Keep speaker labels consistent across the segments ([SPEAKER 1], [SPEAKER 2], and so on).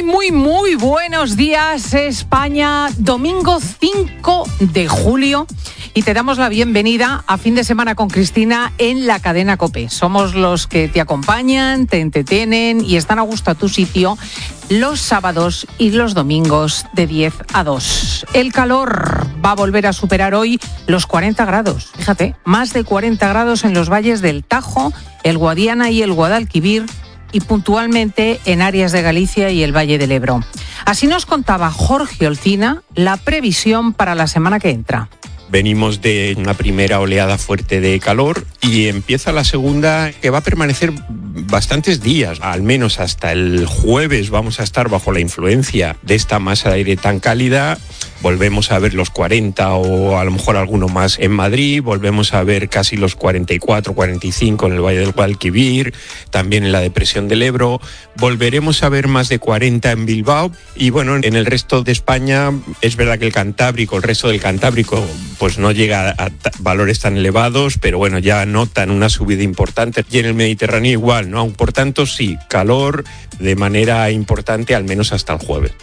[SPEAKER 1] Muy buenos días, España. Domingo 5 de julio y te damos la bienvenida a Fin de Semana con Cristina en la cadena COPE. Somos los que te acompañan, te entretienen y están a gusto a tu sitio los sábados y los domingos de 10 a 2. El calor va a volver a superar hoy los 40 grados. Fíjate, más de 40 grados en los valles del Tajo, el Guadiana y el Guadalquivir, y puntualmente en áreas de Galicia y el Valle del Ebro. Así nos contaba Jorge Olcina la previsión para la semana que entra.
[SPEAKER 2] Venimos de una primera oleada fuerte de calor y empieza la segunda, que va a permanecer bastantes días, al menos hasta el jueves vamos a estar bajo la influencia de esta masa de aire tan cálida. Volvemos a ver los 40 o a lo mejor alguno más en Madrid, volvemos a ver casi los 44, 45 en el Valle del Guadalquivir, también en la depresión del Ebro, volveremos a ver más de 40 en Bilbao y bueno, en el resto de España es verdad que el resto del Cantábrico pues no llega a valores tan elevados, pero bueno, ya notan una subida importante y en el Mediterráneo igual, ¿no? Por tanto sí, calor de manera importante al menos hasta el jueves.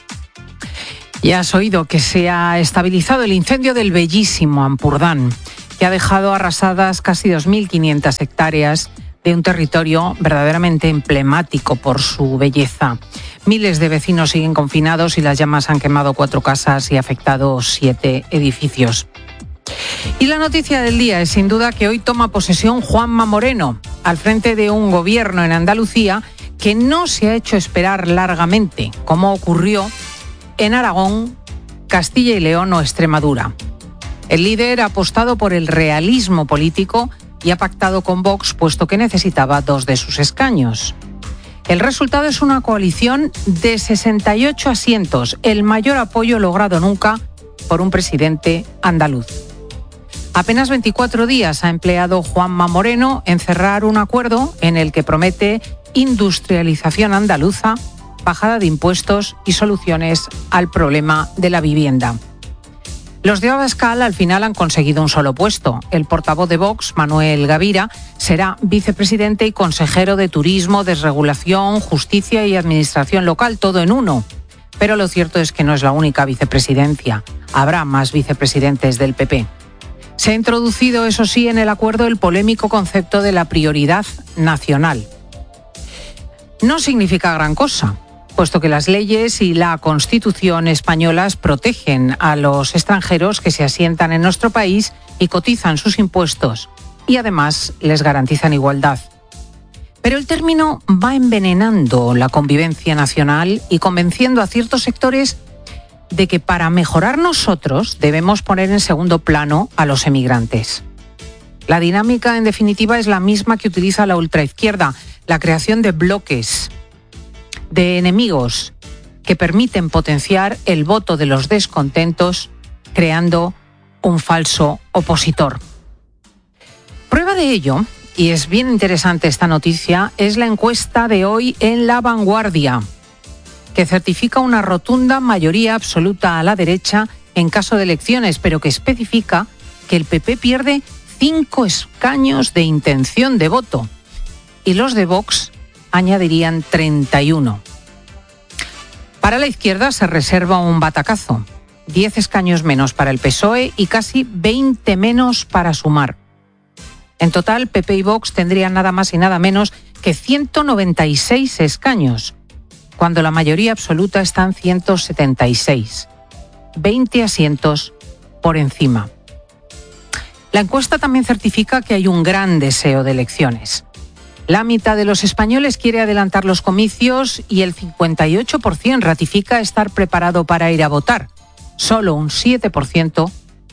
[SPEAKER 1] Ya has oído que se ha estabilizado el incendio del bellísimo Ampurdán, que ha dejado arrasadas casi 2.500 hectáreas de un territorio verdaderamente emblemático por su belleza. Miles de vecinos siguen confinados y las llamas han quemado 4 casas y afectado 7 edificios. Y la noticia del día es sin duda que hoy toma posesión Juanma Moreno, al frente de un gobierno en Andalucía que no se ha hecho esperar largamente, como ocurrió en Aragón, Castilla y León o Extremadura. El líder ha apostado por el realismo político y ha pactado con Vox, puesto que necesitaba 2 de sus escaños. El resultado es una coalición de 68 asientos, el mayor apoyo logrado nunca por un presidente andaluz. Apenas 24 días ha empleado Juanma Moreno en cerrar un acuerdo en el que promete industrialización andaluza, bajada de impuestos y soluciones al problema de la vivienda. Los de Abascal al final han conseguido un solo puesto. El portavoz de Vox, Manuel Gavira, será vicepresidente y consejero de Turismo, Desregulación, Justicia y Administración Local, todo en uno. Pero lo cierto es que no es la única vicepresidencia. Habrá más vicepresidentes del PP. Se ha introducido, eso sí, en el acuerdo el polémico concepto de la prioridad nacional. No significa gran cosa, puesto que las leyes y la Constitución españolas protegen a los extranjeros que se asientan en nuestro país y cotizan sus impuestos, y además les garantizan igualdad. Pero el término va envenenando la convivencia nacional y convenciendo a ciertos sectores de que para mejorar nosotros debemos poner en segundo plano a los emigrantes. La dinámica, en definitiva, es la misma que utiliza la ultraizquierda, la creación de bloques de enemigos que permiten potenciar el voto de los descontentos, creando un falso opositor. Prueba de ello, y es bien interesante esta noticia, es la encuesta de hoy en La Vanguardia, que certifica una rotunda mayoría absoluta a la derecha en caso de elecciones, pero que especifica que el PP pierde 5 escaños de intención de voto y los de Vox añadirían 31. Para la izquierda se reserva un batacazo, 10 escaños menos para el PSOE y casi 20 menos para Sumar. En total, PP y Vox tendrían nada más y nada menos que 196 escaños, cuando la mayoría absoluta está en 176, 20 asientos por encima. La encuesta también certifica que hay un gran deseo de elecciones. La mitad de los españoles quiere adelantar los comicios y el 58% ratifica estar preparado para ir a votar. Solo un 7%,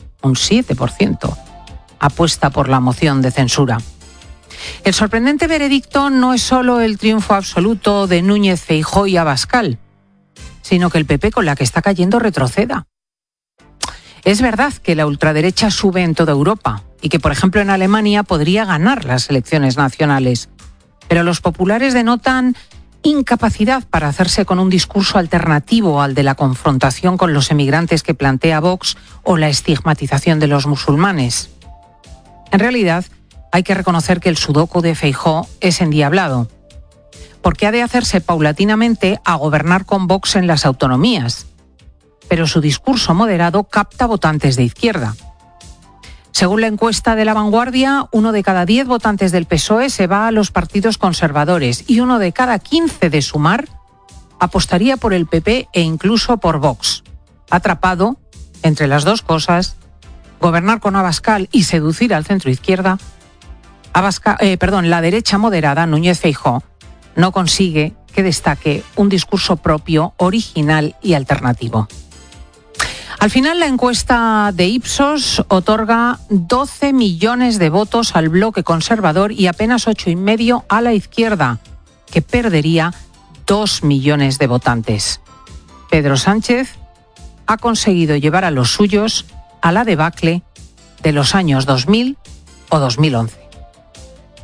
[SPEAKER 1] apuesta por la moción de censura. El sorprendente veredicto no es solo el triunfo absoluto de Núñez, Feijóo y Abascal, sino que el PP, con la que está cayendo, retroceda. Es verdad que la ultraderecha sube en toda Europa y que, por ejemplo, en Alemania podría ganar las elecciones nacionales. Pero los populares denotan incapacidad para hacerse con un discurso alternativo al de la confrontación con los emigrantes que plantea Vox o la estigmatización de los musulmanes. En realidad, hay que reconocer que el sudoku de Feijóo es endiablado. porque ha de hacerse paulatinamente a gobernar con Vox en las autonomías. Pero su discurso moderado capta votantes de izquierda. Según la encuesta de La Vanguardia, 1 de cada 10 votantes del PSOE se va a los partidos conservadores y 1 de cada 15 de Sumar apostaría por el PP e incluso por Vox. Atrapado entre las dos cosas, gobernar con Abascal y seducir al centro-izquierda, la derecha moderada, Núñez Feijóo, no consigue que destaque un discurso propio, original y alternativo. Al final, la encuesta de Ipsos otorga 12 millones de votos al bloque conservador y apenas 8,5 a la izquierda, que perdería 2 millones de votantes. Pedro Sánchez ha conseguido llevar a los suyos a la debacle de los años 2000 o 2011.